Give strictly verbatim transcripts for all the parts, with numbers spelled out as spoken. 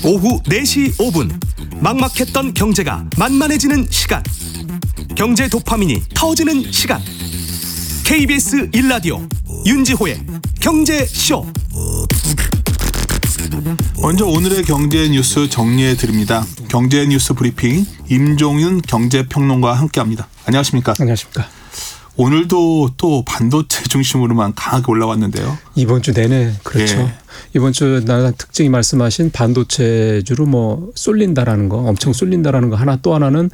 오후 네 시 오 분 막막했던 경제가 만만해지는 시간, 경제 도파민이 터지는 시간. 케이비에스 일 라디오 윤지호의 경제쇼. 먼저 오늘의 경제 뉴스 정리해 드립니다. 경제 뉴스 브리핑 임종윤 경제평론가와 함께합니다. 안녕하십니까? 안녕하십니까? 오늘도 또 반도체 중심으로만 강하게 올라왔는데요. 이번 주 내내 그렇죠. 예. 이번 주 나라 특징이 말씀하신 반도체주로 뭐 쏠린다라는 거, 엄청 쏠린다라는 거 하나, 또 하나는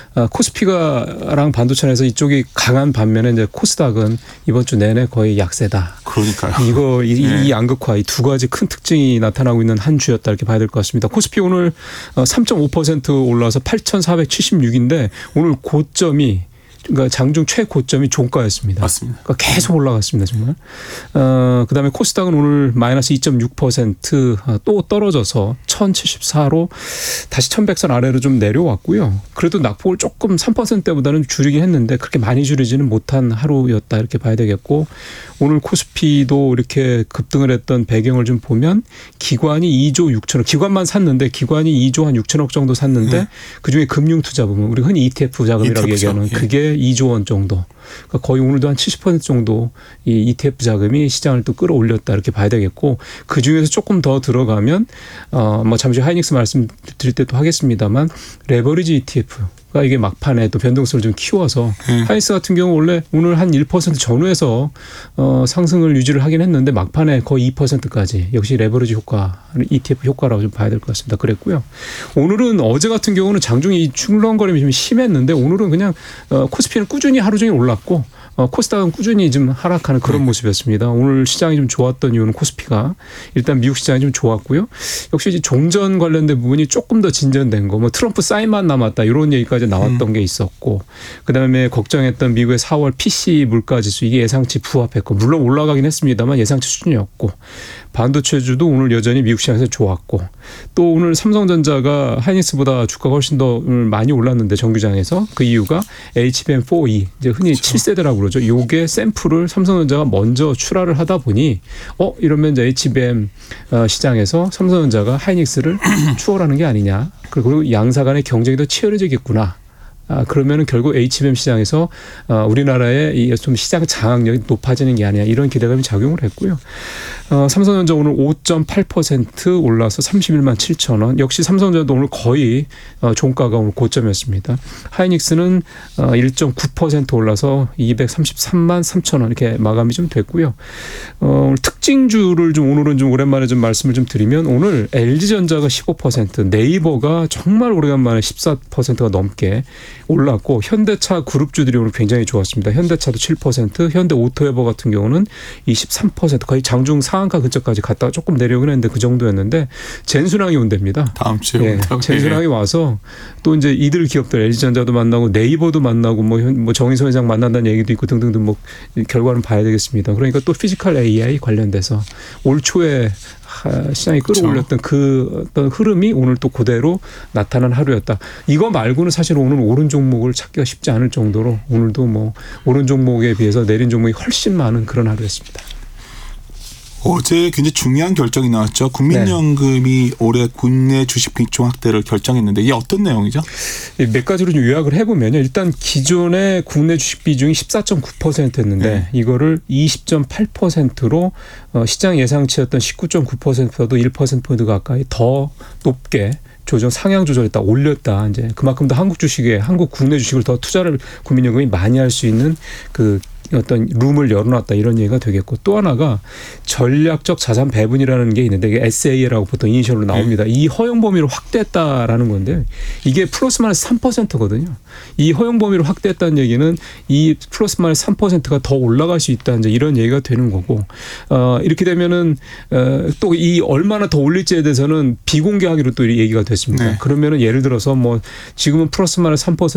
코스피가랑 반도체에서 이쪽이 강한 반면에 이제 코스닥은 이번 주 내내 거의 약세다. 그러니까요. 이거 이, 예. 이 양극화, 이 두 가지 큰 특징이 나타나고 있는 한 주였다 이렇게 봐야 될 것 같습니다. 코스피 오늘 삼 점 오 퍼센트 올라서 팔천사백칠십육인데 오늘 고점이, 그러니까 장중 최고점이 종가였습니다. 맞습니다. 그러니까 계속 올라갔습니다, 정말. 어, 그다음에 코스닥은 오늘 마이너스 이 점 육 퍼센트 또 떨어져서 천칠십사로 다시 천백 선 아래로 좀 내려왔고요. 그래도 낙폭을 조금 삼 퍼센트대보다는 줄이긴 했는데 그렇게 많이 줄이지는 못한 하루였다 이렇게 봐야 되겠고, 오늘 코스피도 이렇게 급등을 했던 배경을 좀 보면 기관이 이조 육천억, 기관만 샀는데 기관이 이조 한 육천억 정도 샀는데 네. 그중에 금융투자 부분, 우리 흔히 이티에프 자금이라고 이티에프 얘기하는 예. 그게 이조 원 정도. 그러니까 거의 오늘도 한 칠십 퍼센트 정도 이 이티에프 자금이 시장을 또 끌어올렸다 이렇게 봐야 되겠고, 그 중에서 조금 더 들어가면 어 뭐 잠시 하이닉스 말씀드릴 때도 하겠습니다만 레버리지 이티에프가 이게 막판에 또 변동성을 좀 키워서 음. 하이닉스 같은 경우 원래 오늘 한 일 퍼센트 전후에서 어 상승을 유지를 하긴 했는데 막판에 거의 이 퍼센트까지 역시 레버리지 효과, 이티에프 효과라고 좀 봐야 될 것 같습니다. 그랬고요. 오늘은 어제 같은 경우는 장중이 출렁거림이 좀 심했는데 오늘은 그냥 어 코스피는 꾸준히 하루 종일 올랐고 어, 코스닥은 꾸준히 좀 하락하는 그런 네. 모습이었습니다. 오늘 시장이 좀 좋았던 이유는 코스피가 일단 미국 시장이 좀 좋았고요. 역시 이제 종전 관련된 부분이 조금 더 진전된 거, 뭐 트럼프 사인만 남았다 이런 얘기까지 나왔던 음. 게 있었고, 그다음에 걱정했던 미국의 사월 피씨 물가지수 이게 예상치 부합했고, 물론 올라가긴 했습니다만 예상치 수준이었고, 반도체주도 오늘 여전히 미국 시장에서 좋았고, 또 오늘 삼성전자가 하이닉스보다 주가가 훨씬 더 많이 올랐는데 정규장에서 그 이유가 에이치비엠 포 이, 이제 흔히 그렇죠. 칠 세대라고 그러죠. 요게 샘플을 삼성전자가 먼저 출하를 하다 보니 어 이러면 이제 에이치비엠 시장에서 삼성전자가 하이닉스를 추월하는 게 아니냐. 그리고 양사 간의 경쟁이 더 치열해지겠구나. 아, 그러면은 결국 에이치비엠 시장에서 어, 우리나라의 이 좀 시장 장악력이 높아지는 게 아니냐 이런 기대감이 작용을 했고요. 어, 삼성전자 오늘 오 점 팔 퍼센트 올라서 삼십일만 칠천 원. 역시 삼성전자도 오늘 거의 어, 종가가 오늘 고점이었습니다. 하이닉스는 어, 일 점 구 퍼센트 올라서 이백삼십삼만 삼천 원 이렇게 마감이 좀 됐고요. 어, 특징주를 좀 오늘은 좀 오랜만에 좀 말씀을 좀 드리면, 오늘 엘지전자가 십오 퍼센트, 네이버가 정말 오래간만에 십사 퍼센트가 넘게 올랐고, 현대차 그룹주들이 오늘 굉장히 좋았습니다. 현대차도 칠 퍼센트, 현대오토웨버 같은 경우는 이십삼 퍼센트, 거의 장중 상한가 근처까지 갔다가 조금 내려오긴 했는데 그 정도였는데, 젠순항이 온답니다. 다음 주에 예, 온다고. 젠순항이 와서 또 이제 이들 기업들 엘지전자도 만나고 네이버도 만나고 뭐, 뭐 정의선 회장 만난다는 얘기도 있고 등등등 뭐 결과는 봐야 되겠습니다. 그러니까 또 피지컬 에이아이 관련돼서 올 초에 시장이 끌어올렸던 그 어떤 흐름이 오늘 또 그대로 나타난 하루였다. 이거 말고는 사실 오늘 오른 종목을 찾기가 쉽지 않을 정도로 오늘도 뭐 오른 종목에 비해서 내린 종목이 훨씬 많은 그런 하루였습니다. 어제 굉장히 중요한 결정이 나왔죠. 국민연금이 네. 올해 국내 주식 비중 확대를 결정했는데 이게 어떤 내용이죠? 몇 가지로 좀 요약을 해보면요. 일단 기존의 국내 주식 비중이 십사 점 구 퍼센트였는데 네. 이거를 이십 점 팔 퍼센트로 시장 예상치였던 십구 점 구 퍼센트보다도 일 퍼센트포인트 가까이 더 높게 조정, 상향 조절했다, 올렸다. 이제 그만큼 더 한국 주식에, 한국 국내 주식을 더 투자를 국민연금이 많이 할 수 있는 그 어떤 룸을 열어놨다 이런 얘기가 되겠고, 또 하나가 전략적 자산 배분이라는 게 있는데 이게 에스에이라고 보통 이니셜로 나옵니다. 네. 이 허용 범위를 확대했다라는 건데 이게 플러스 마이너스 삼 퍼센트거든요. 이 허용 범위를 확대했다는 얘기는 이 플러스 마이너스 삼 퍼센트가 더 올라갈 수 있다, 이제 이런 얘기가 되는 거고, 어, 이렇게 되면은 어, 또 이 얼마나 더 올릴지에 대해서는 비공개하기로 또 얘기가 됐습니다. 네. 그러면은 예를 들어서 뭐 지금은 플러스 마이너스 삼 퍼센트